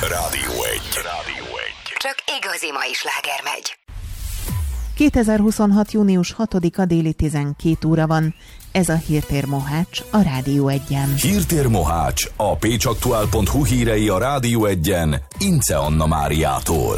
Rádió 1. Csak igazi mai sláger megy. 2026. június 6-a déli 12 óra van. Ez a Hírtér Mohács a Rádió 1-en. Hírtér Mohács, a pécsaktuál.hu hírei a Rádió 1-en, Ince Anna Máriától.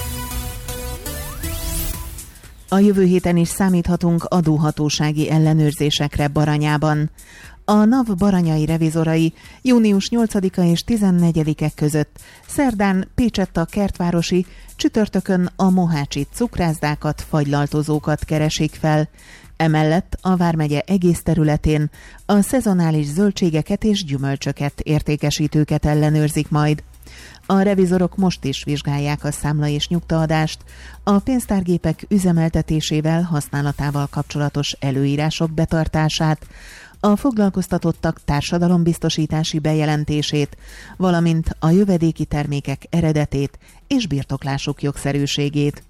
A jövő héten is számíthatunk adóhatósági ellenőrzésekre Baranyában. A NAV baranyai revizorai június 8-a és 14-e között szerdán Pécsetta kertvárosi, csütörtökön a mohácsi cukrászdákat, fagylaltozókat keresik fel. Emellett a vármegye egész területén a szezonális zöldségeket és gyümölcsöket, értékesítőket ellenőrzik majd. A revizorok most is vizsgálják a számla és nyugtaadást, a pénztárgépek üzemeltetésével, használatával kapcsolatos előírások betartását, a foglalkoztatottak társadalombiztosítási bejelentését, valamint a jövedéki termékek eredetét és birtoklásuk jogszerűségét.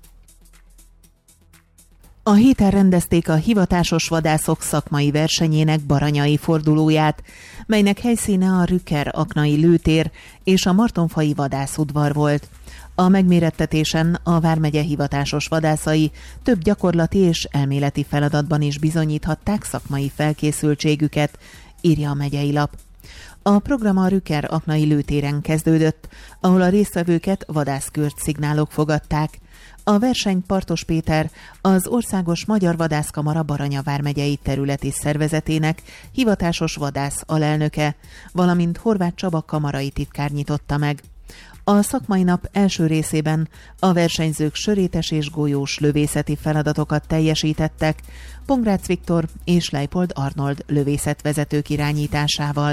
A héten rendezték a hivatásos vadászok szakmai versenyének baranyai fordulóját, melynek helyszíne a Rücker aknai lőtér és a martonfai vadászudvar volt. A megmérettetésen a vármegye hivatásos vadászai több gyakorlati és elméleti feladatban is bizonyíthatták szakmai felkészültségüket, írja a megyei lap. A program a Rücker aknai lőtéren kezdődött, ahol a résztvevőket vadászkürt szignálok fogadták. A versenyt Partos Péter, az Országos Magyar Vadászkamara Baranya vármegyei területi szervezetének hivatásos vadász alelnöke, valamint Horváth Csaba kamarai titkár nyitotta meg. A szakmai nap első részében a versenyzők sörétes és golyós lövészeti feladatokat teljesítettek, Pongrácz Viktor és Leipold Arnold lövészetvezetők irányításával.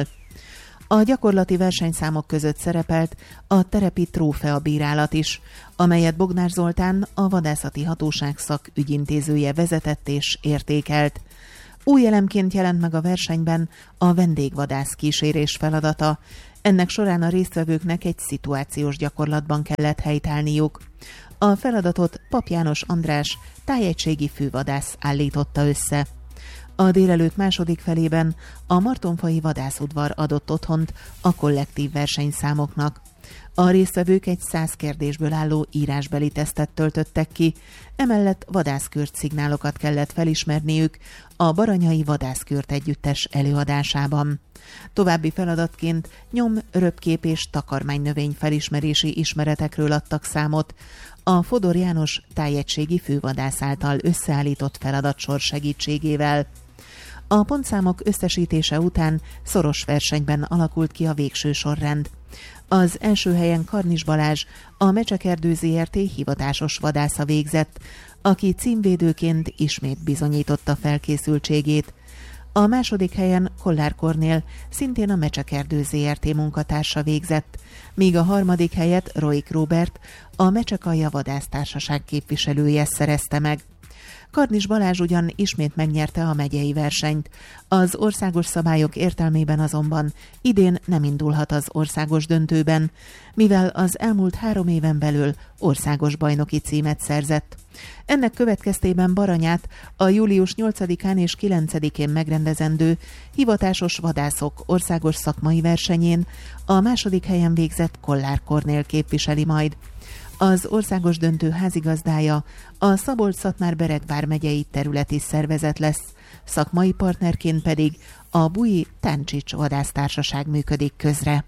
A gyakorlati versenyszámok között szerepelt a terepi trófea bírálat is, amelyet Bognár Zoltán, a vadászati hatóság szakügyintézője vezetett és értékelt. Új elemként jelent meg a versenyben a vendégvadász kísérés feladata. Ennek során a résztvevőknek egy szituációs gyakorlatban kellett helytállniuk. A feladatot Pap János András, tájegységi fővadász állította össze. A délelőtt második felében a martonfai vadászudvar adott otthont a kollektív versenyszámoknak. A résztvevők egy 100 kérdésből álló írásbeli tesztet töltöttek ki, emellett vadászkürt szignálókat kellett felismerniük a Baranyai Vadászkürt Együttes előadásában. További feladatként nyom-, röpkép és takarmánynövény felismerési ismeretekről adtak számot, a Fodor János tájegységi fővadász által összeállított feladatsor segítségével. A pontszámok összesítése után szoros versenyben alakult ki a végső sorrend. Az első helyen Karnis Balázs, a Mecsekerdő Zrt. Hivatásos vadásza végzett, aki címvédőként ismét bizonyította felkészültségét. A második helyen Kollár Kornél, szintén a Mecsekerdő Zrt. Munkatársa végzett, míg a harmadik helyet Roik Róbert, a Mecsekalja Vadásztársaság képviselője szerezte meg. Karnis Balázs ugyan ismét megnyerte a megyei versenyt. Az országos szabályok értelmében azonban idén nem indulhat az országos döntőben, mivel az elmúlt 3 éven belül országos bajnoki címet szerzett. Ennek következtében Baranyát a július 8-án és 9-én megrendezendő hivatásos vadászok országos szakmai versenyén a második helyen végzett Kollár Kornél képviseli majd. Az országos döntő házigazdája a Szabolcs-Szatmár-Bereg vármegyei területi szervezet lesz, szakmai partnerként pedig a Bui Táncsics Vadásztársaság működik közre.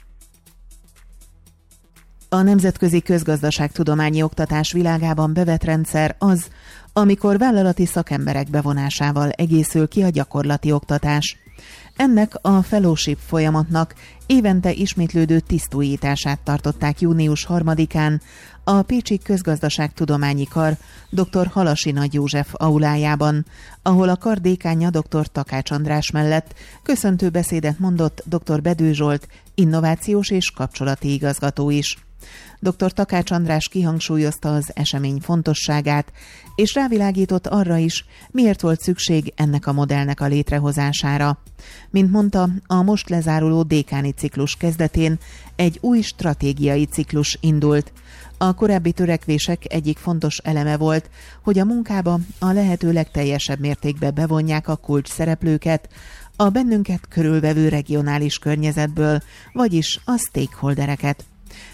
A nemzetközi közgazdaságtudományi oktatás világában bevett rendszer az, amikor vállalati szakemberek bevonásával egészül ki a gyakorlati oktatás. Ennek a fellowship folyamatnak évente ismétlődő tisztújítását tartották június 3-án a Pécsi Közgazdaságtudományi Kar dr. Halasi Nagy József aulájában, ahol a kar dékánja dr. Takács András mellett köszöntő beszédet mondott dr. Bedő Zsolt, innovációs és kapcsolati igazgató is. Dr. Takács András kihangsúlyozta az esemény fontosságát, és rávilágított arra is, miért volt szükség ennek a modellnek a létrehozására. Mint mondta, a most lezáruló dékáni ciklus kezdetén egy új stratégiai ciklus indult. A korábbi törekvések egyik fontos eleme volt, hogy a munkába a lehető legteljesebb mértékben bevonják a kulcs szereplőket, a bennünket körülvevő regionális környezetből, vagyis a stakeholdereket.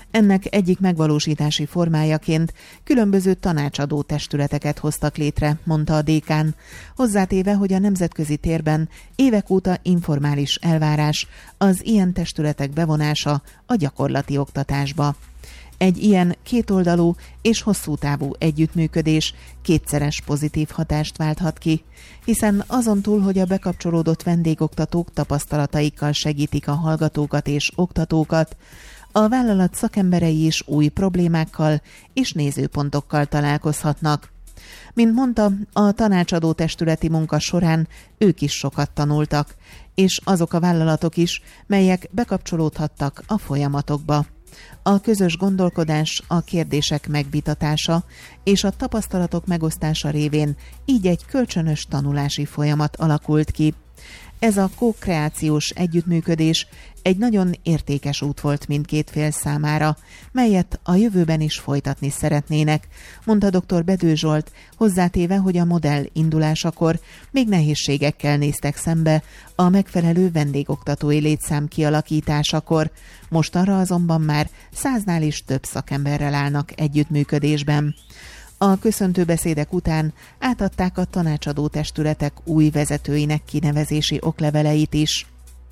Ennek egyik megvalósítási formájaként különböző tanácsadó testületeket hoztak létre, mondta a dékán, hozzátéve, hogy a nemzetközi térben évek óta informális elvárás az ilyen testületek bevonása a gyakorlati oktatásba. Egy ilyen kétoldalú és hosszú távú együttműködés kétszeres pozitív hatást válthat ki, hiszen azon túl, hogy a bekapcsolódott vendégoktatók tapasztalataikkal segítik a hallgatókat és oktatókat, a vállalat szakemberei is új problémákkal és nézőpontokkal találkozhatnak. Mint mondta, a tanácsadó testületi munka során ők is sokat tanultak, és azok a vállalatok is, melyek bekapcsolódhattak a folyamatokba. A közös gondolkodás, a kérdések megvitatása és a tapasztalatok megosztása révén így egy kölcsönös tanulási folyamat alakult ki. Ez a ko-kreációs együttműködés egy nagyon értékes út volt mindkét fél számára, melyet a jövőben is folytatni szeretnének, mondta dr. Bedő Zsolt, hozzátéve, hogy a modell indulásakor még nehézségekkel néztek szembe a megfelelő vendégoktatói létszám kialakításakor, mostanra azonban már 100-nál is több szakemberrel állnak együttműködésben. A köszöntőbeszédek után átadták a tanácsadó testületek új vezetőinek kinevezési okleveleit is.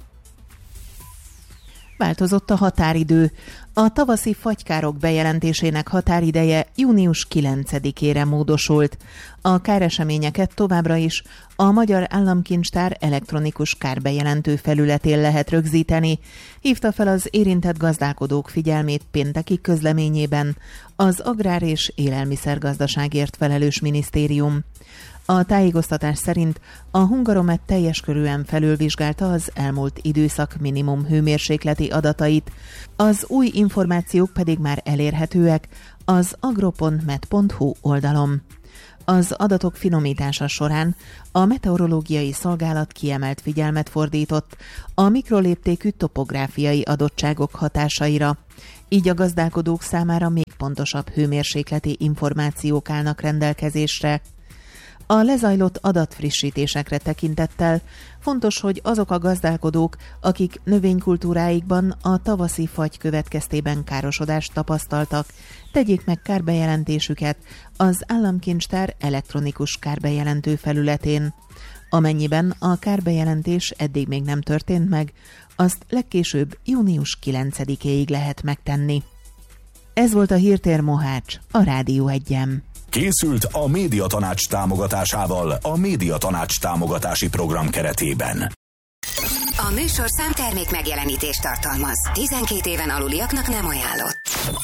Változott a határidő. A tavaszi fagykárok bejelentésének határideje június 9-ére módosult. A káreseményeket továbbra is a Magyar Államkincstár elektronikus kárbejelentő felületén lehet rögzíteni, hívta fel az érintett gazdálkodók figyelmét pénteki közleményében az Agrár- és Élelmiszergazdaságért felelős minisztérium. A tájékoztatás szerint a Hungaromet teljes körűen felülvizsgálta az elmúlt időszak minimum hőmérsékleti adatait, az új információk pedig már elérhetőek az agro.met.hu oldalon. Az adatok finomítása során a meteorológiai szolgálat kiemelt figyelmet fordított a mikroléptékű topográfiai adottságok hatásaira, így a gazdálkodók számára még pontosabb hőmérsékleti információk állnak rendelkezésre. A lezajlott adatfrissítésekre tekintettel fontos, hogy azok a gazdálkodók, akik növénykultúráikban a tavaszi fagy következtében károsodást tapasztaltak, tegyék meg kárbejelentésüket az Államkincstár elektronikus kárbejelentő felületén. Amennyiben a kárbejelentés eddig még nem történt meg, azt legkésőbb június 9-éig lehet megtenni. Ez volt a Hírtér Mohács, a Rádió 1-en. Készült a Médiatanács támogatásával a Médiatanács támogatási program keretében. A műsorszám termék megjelenítést tartalmaz. 12 éven aluliaknak nem ajánlott.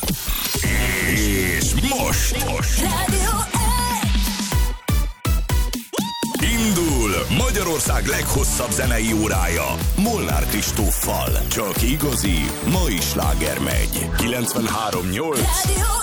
És most Rádió 1! indul Magyarország leghosszabb zenei órája Molnár Kristóffal. Csak igazi mai sláger megy. 93.8